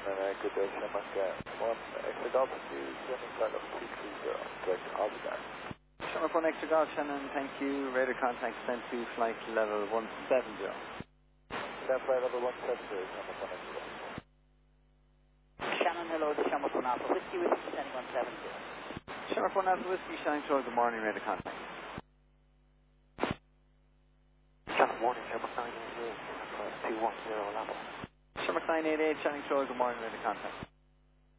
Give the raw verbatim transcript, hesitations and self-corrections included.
Shannon, uh, good day, Shamrock uh, one extra golf to Shannon flight of two three zero, direct Aldebaran. Shamrock one extra golf, Shannon, thank you. Radar contact sent to flight level one seven zero. Stand flight level one seven zero, Shamrock one extra golf. Shannon, hello, the Shamrock one Alpha Whiskey, Whiskey, descending one seven zero. Shamrock one Alpha Whiskey, Shannon Shore, good morning, radar contact. Shamrock morning, Shamrock nine eight eight, two one zero level. Shamrock nine eight eight, Shannon Shore, good morning, radar contact.